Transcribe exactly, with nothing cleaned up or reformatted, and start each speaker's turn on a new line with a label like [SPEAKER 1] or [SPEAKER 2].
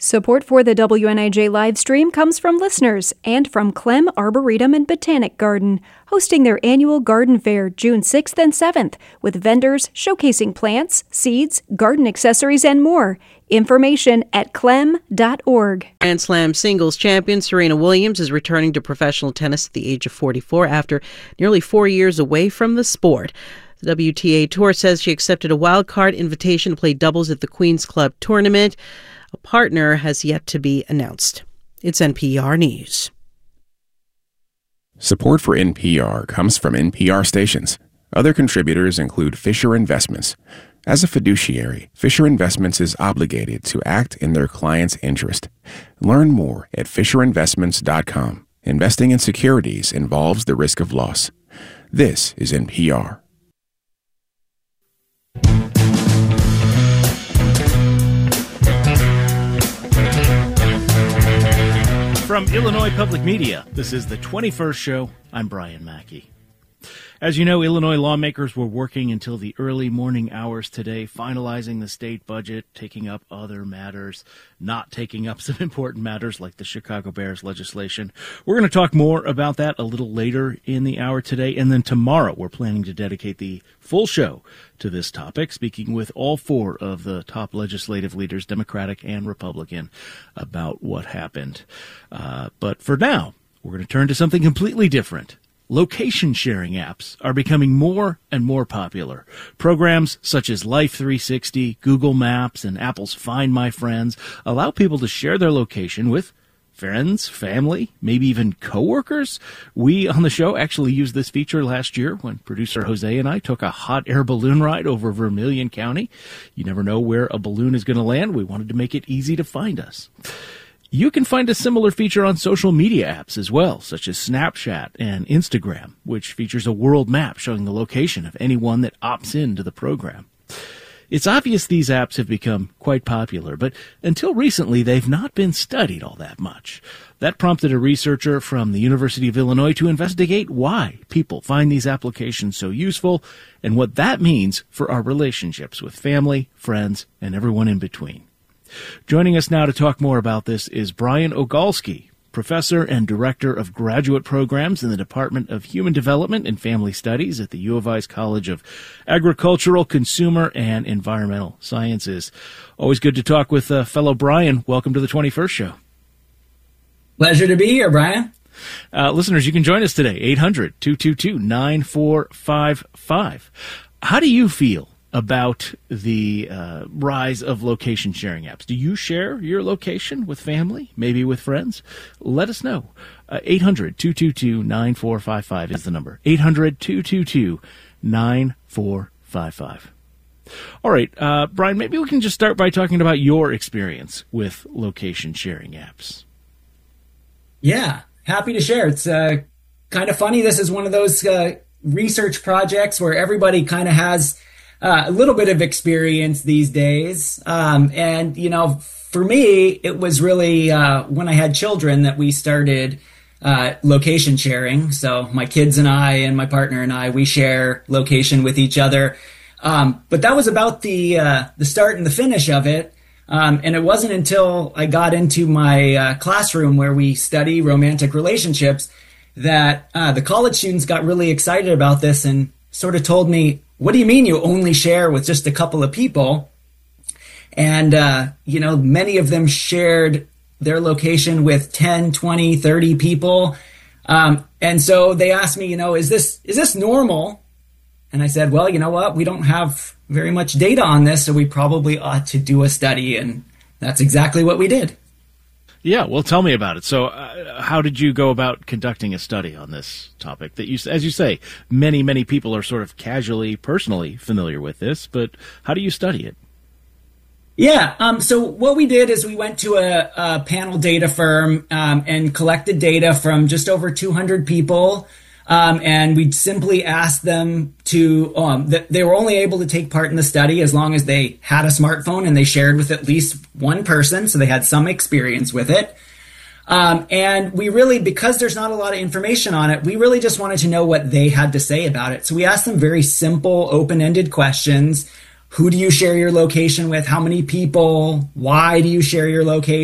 [SPEAKER 1] Support for the W N I J live stream comes from listeners and from Clem Arboretum and Botanic Garden, hosting their annual garden fair June sixth and seventh, with vendors showcasing plants, seeds, garden accessories, and more. Information at clem dot org.
[SPEAKER 2] Grand Slam singles champion Serena Williams is returning to professional tennis at the age of forty-four after nearly four years away from the sport. The W T A Tour says she accepted a wild card invitation to play doubles at the Queen's Club tournament. A partner has yet to be announced. It's N P R News.
[SPEAKER 3] Support for N P R comes from N P R stations. Other contributors include Fisher Investments. As a fiduciary, Fisher Investments is obligated to act in their client's interest. Learn more at fisher investments dot com. Investing in securities involves the risk of loss. This is N P R.
[SPEAKER 4] From Illinois Public Media, this is the twenty-first show. I'm Brian Mackey. As you know, Illinois lawmakers were working until the early morning hours today, finalizing the state budget, taking up other matters, not taking up some important matters like the Chicago Bears legislation. We're going to talk more about that a little later in the hour today, and then tomorrow we're planning to dedicate the full show to this topic, speaking with all four of the top legislative leaders, Democratic and Republican, about what happened. Uh, but for now, we're going to turn to something completely different. Location-sharing apps are becoming more and more popular. Programs such as Life three sixty, Google Maps, and Apple's Find My Friends allow people to share their location with friends, family, maybe even coworkers. We on the show actually used this feature last year when producer Jose and I took a hot air balloon ride over Vermilion County. You never know where a balloon is going to land. We wanted to make it easy to find us. You can find a similar feature on social media apps as well, such as Snapchat and Instagram, which features a world map showing the location of anyone that opts into the program. It's obvious these apps have become quite popular, but until recently they've not been studied all that much. That prompted a researcher from the University of Illinois to investigate why people find these applications so useful and what that means for our relationships with family, friends, and everyone in between. Joining us now to talk more about this is Brian Ogalski, professor and director of graduate programs in the Department of Human Development and Family Studies at the U of I's College of Agricultural, Consumer, and Environmental Sciences. Always good to talk with uh, fellow Brian. Welcome to the twenty-first show.
[SPEAKER 5] Pleasure to be here, Brian.
[SPEAKER 4] Uh, listeners, you can join us today, eight hundred, two two two, nine four five five. How do you feel about the uh, rise of location-sharing apps? Do you share your location with family, maybe with friends? Let us know. Uh, eight hundred, two two two, nine four five five is the number. eight hundred, two two two, nine four five five. All right, uh, Brian, maybe we can just start by talking about your experience with location-sharing apps.
[SPEAKER 5] Yeah, happy to share. It's uh, kind of funny. This is one of those uh, research projects where everybody kind of has Uh, a little bit of experience these days. Um, and, you know, for me, it was really uh, when I had children that we started uh, location sharing. So my kids and I and my partner and I, we share location with each other. Um, but that was about the uh, the start and the finish of it. Um, and it wasn't until I got into my uh, classroom where we study romantic relationships that uh, the college students got really excited about this and sort of told me, what do you mean you only share with just a couple of people? And, uh, you know, many of them shared their location with ten, twenty, thirty people. Um, and so they asked me, you know, is this, is this normal? And I said, well, you know what? We don't have very much data on this, so we probably ought to do a study. And that's exactly what we did.
[SPEAKER 4] Yeah, well, tell me about it. So uh, how did you go about conducting a study on this topic? That you, as you say, many, many people are sort of casually, personally familiar with this, but how do you study it?
[SPEAKER 5] Yeah, um, so what we did is we went to a, a panel data firm um, and collected data from just over two hundred people, um, and we simply asked them to, um, th- they were only able to take part in the study as long as they had a smartphone and they shared with at least one person, so they had some experience with it. Um, and we really, because there's not a lot of information on it, we really just wanted to know what they had to say about it. So we asked them very simple, open-ended questions. Who do you share your location with? How many people? Why do you share your location?